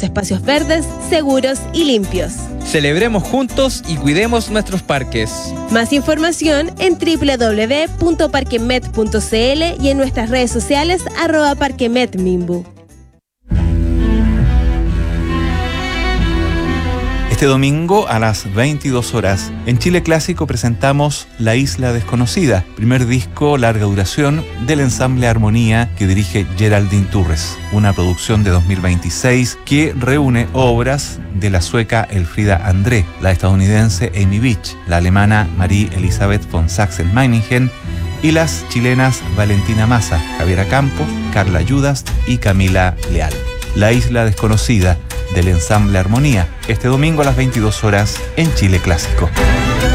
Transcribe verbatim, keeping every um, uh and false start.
espacios verdes, seguros y limpios. Celebremos juntos y cuidemos nuestros parques. Más información en doble u doble u doble u punto parquemet punto c l y en nuestras redes sociales arroba parquemetmimbu. Este domingo a las veintidós horas, en Chile Clásico presentamos La Isla Desconocida, primer disco larga duración del ensamble Armonía que dirige Geraldine Turres, una producción de dos mil veintiséis que reúne obras de la sueca Elfrida André, la estadounidense Amy Beach, la alemana Marie Elisabeth von Sachsen-Meiningen y las chilenas Valentina Massa, Javiera Campos, Carla Judas y Camila Leal. La Isla Desconocida, del ensamble Armonía, este domingo a las veintidós horas en Chile Clásico.